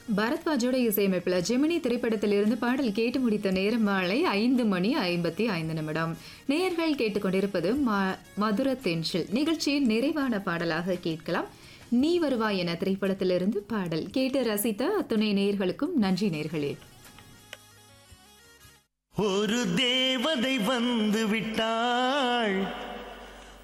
பரத்வாஜோட இசையமைப்புல ஜெமினி திரைப்படத்திலிருந்து பாடல் கேட்டு முடித்த நேரம் மாலை 5:55. நேயர்கள் கேட்டுக்கொண்டிருப்பது மதுர தென்றில் நிகழ்ச்சியின் நிறைவான பாடலாக கேட்கலாம். நீ வருவாய் என திரைப்படத்திலிருந்து பாடல் கேட்டு ரசித்த அத்துணை நேயர்களுக்கும் நன்றி நேயர்களே. ஒரு தேவதை வந்து விட்டாள்